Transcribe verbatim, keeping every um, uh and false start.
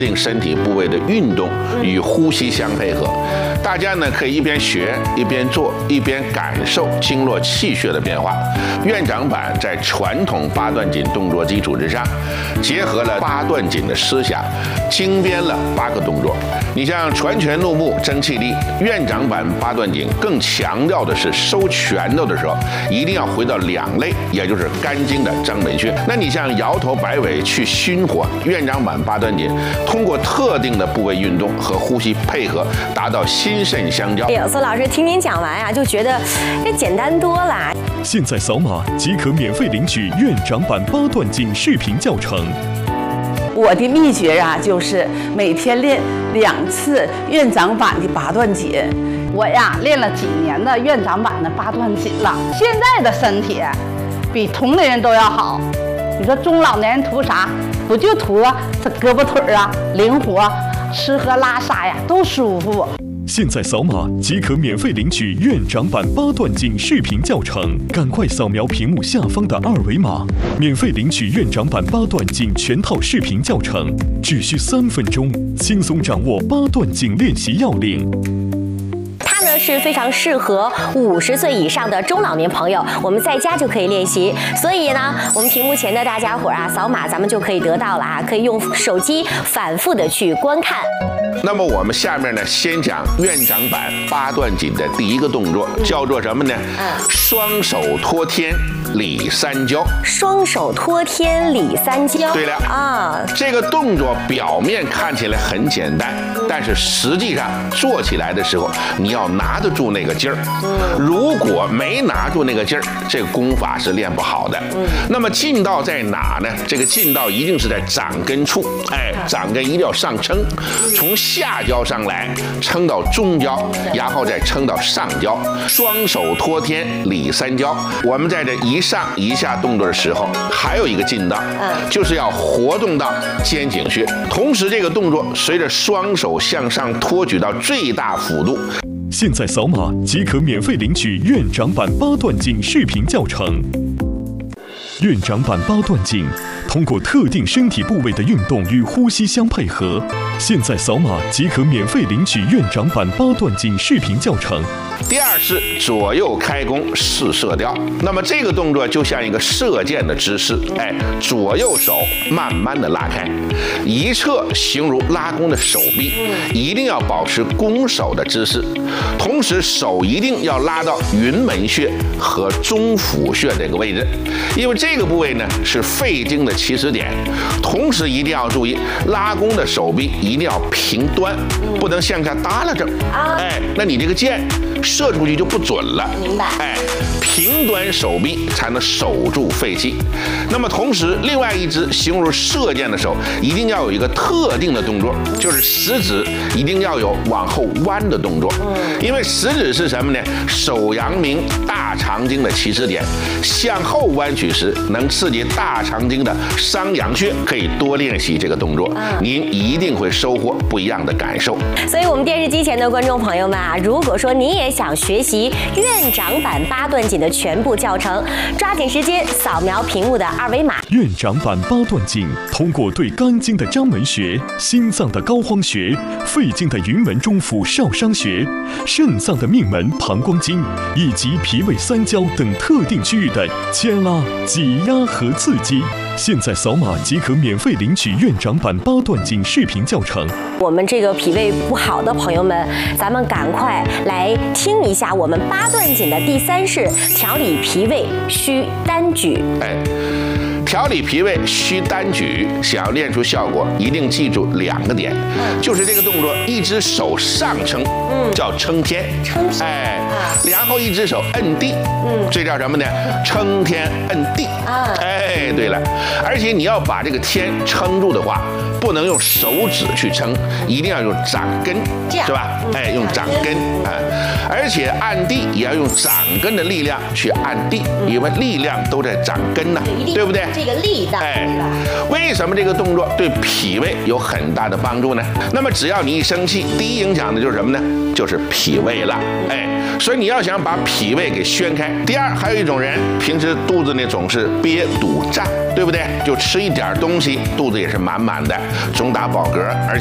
令身体部位的运动与呼吸相配合。大家呢可以一边学一边做，一边感受经络气血的变化。院长板在传统八段锦动作基础之上，结合了八段锦的思想，精编了八个动作。你像传拳入目、争气力，院长板八段锦更强调的是收拳头的时候一定要回到两肋，也就是肝经的章门穴。那你像摇头摆尾去熏火，院长板八段锦通过特定的部位运动和呼吸配合，达到心肾相交。 哎呦，孙老师听您讲完啊，就觉得这简单多了。 现在扫码即可免费领取院长板八段锦视频教程。 我的秘诀啊，就是每天练两次院长板的八段锦。 我呀练了几年的院长板的八段锦了，现在的身体比同龄人都要好。你说中老年人图啥？不就图这胳膊腿啊灵活，吃喝拉撒呀都舒服。 现在扫码即可免费领取院长板八段锦视频教程，赶快扫描屏幕下方的二维码，免费领取院长板八段锦全套视频教程，只需三分钟，轻松掌握八段锦练习要领。 它呢是非常适合五十岁以上的中老年朋友，我们在家就可以练习。所以呢，我们屏幕前的大家伙儿啊，扫码咱们就可以得到了啊，可以用手机反复的去观看。 那么我们下面呢，先讲院长板八段锦的第一个动作，叫做什么呢？嗯，双手托天理三焦。 双手托天理三焦。对了啊， 这个动作表面看起来很简单，但是实际上做起来的时候，你要拿得住那个劲儿。如果没拿住那个劲儿，这个功法是练不好的。那么劲道在哪呢？这个劲道一定是在掌根处，哎，掌根一定要上撑，从下焦上来，撑到中焦，然后再撑到上焦，双手托天理三焦。我们在这一上一下动作的时候，还有一个劲道，就是要活动到肩颈穴。同时，这个动作随着双手向上托举到最大幅度。 现在扫码即可免费领取院长板八段锦视频教程。院长板八段锦通过特定身体部位的运动与呼吸相配合，现在扫码即可免费领取院长板八段锦视频教程。 第二是左右开弓试射雕，那么这个动作就像一个射箭的姿势，哎，左右手慢慢的拉开，一侧形如拉弓的手臂，一定要保持弓手的姿势，同时手一定要拉到云门穴和中府穴这个位置，因为这个部位呢是肺经的起始点，同时一定要注意拉弓的手臂一定要平端，不能向下耷拉着，哎，那你这个箭射出去就不准了。 明白。 哎，平端手臂才能守住肺气。那么同时，另外一只形如射箭的手，一定要有一个特定的动作，就是食指一定要有往后弯的动作。嗯。因为食指是什么呢？手阳明大肠经的起始点，向后弯曲时能刺激大肠经的商阳穴，可以多练习这个动作，嗯、您一定会收获不一样的感受。 所以，我们电视机前的观众朋友们啊，如果说您也想学习院长板八段锦的全部教程，抓紧时间扫描屏幕的二维码。 院长板八段锦通过对肝经的章门穴、心脏的膏肓穴、肺经的云门中府少商穴、肾脏的命门膀胱经以及脾胃三焦等特定区域的牵拉、挤压和刺激。现在扫码即可免费领取院长板八段锦视频教程。 我们这个脾胃不好的朋友们，咱们赶快来听一下我们八段锦的第三式：调理脾胃需单举。 哎，调理脾胃需单举，想要练出效果，一定记住两个点，就是这个动作，一只手上撑，嗯，叫撑天， 撑天， 哎，然后一只手摁地，嗯，这叫什么呢？撑天摁地，啊，哎，对了，而且你要把这个天撑住的话，不能用手指去撑，一定要用掌根，是吧？哎，用掌根啊，而且按地也要用掌根的力量去按地，因为力量都在掌根呢，对不对？ 这个力道， 哎，为什么这个动作对脾胃有很大的帮助呢？那么只要你一生气，第一影响的就是什么呢？就是脾胃了，哎，所以你要想把脾胃给宣开。第二，还有一种人平时肚子呢总是憋堵胀，对不对？就吃一点东西，肚子也是满满的。 中打饱嗝，而